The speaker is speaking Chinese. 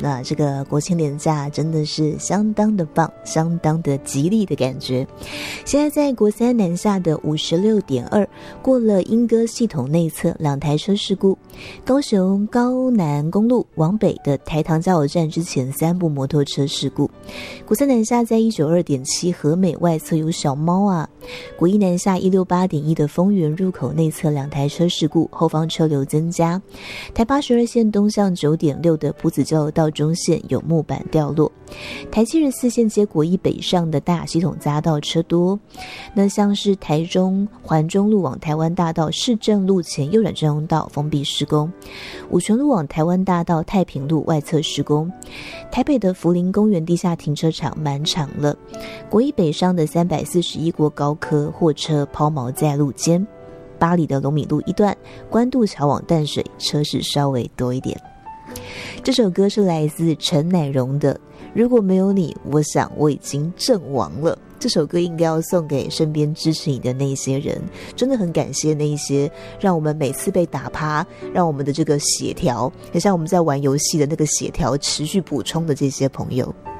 那这个国庆连假真的是相当的棒，相当的吉利的感觉。现在在国三南下的56.2过了莺歌系统内侧2台车事故，高雄高南公路往北的台糖加油站之前3部摩托车事故，国三南下在192.7和美外侧有小猫啊，国一南下168.1的丰原入口内侧2台车事故，后方车流增加，台82线东向9.6的埔子交流道中线有木板掉落，台74线接国一北上的大系统匝道车多，那像是台中环中路往台湾大道市政路前右转专用道封闭施工，五权路往台湾大道太平路外侧施工，台北的福林公园地下停车场满场了，国一北上的341国高科货车抛锚在路肩，八里的龙米路一段关渡桥往淡水车是稍微多一点。这首歌是来自陈乃荣的《如果没有你，我想我已经阵亡了》。这首歌应该要送给身边支持你的那些人，真的很感谢那一些让我们每次被打趴，让我们的这个血条，也像我们在玩游戏的那个血条持续补充的这些朋友。